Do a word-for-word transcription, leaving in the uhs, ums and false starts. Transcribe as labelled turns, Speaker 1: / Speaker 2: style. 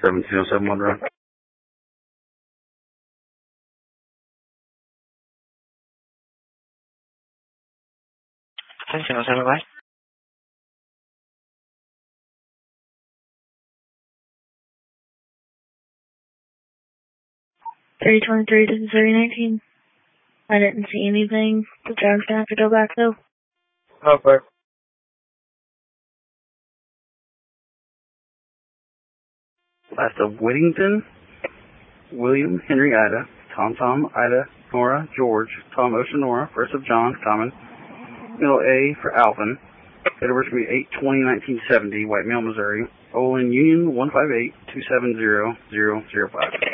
Speaker 1: seventeen oh seven Monroe.
Speaker 2: seventeen oh seven, right?
Speaker 3: three twenty-three to three nineteen. I didn't see anything. The driver's gonna have to go back though.
Speaker 2: Okay.
Speaker 1: Last of Whittington, William, Henry, Ida, Tom, Tom, Ida, Nora, George, Tom, Ocean, Nora, first of John, Common, middle A for Alvin. Date of birth will be eight twenty nineteen seventy, White Mill, Missouri. Olin, Union, one five eight two seven zero zero zero five.